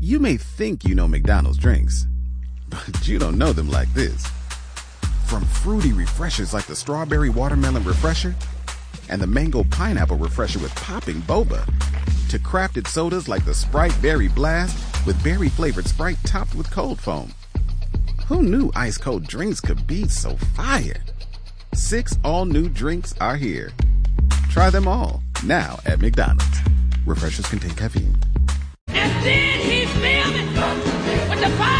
You may think you know McDonald's drinks, but you don't know them like this. From fruity refreshers like the Strawberry Watermelon Refresher and the Mango Pineapple Refresher with popping boba, to crafted sodas like the Sprite Berry Blast with berry-flavored Sprite topped with cold foam. Who knew ice-cold drinks could be so fire? 6 all-new drinks are here. Try them all, now at McDonald's. Refreshers contain caffeine. And then he filled it with the fire.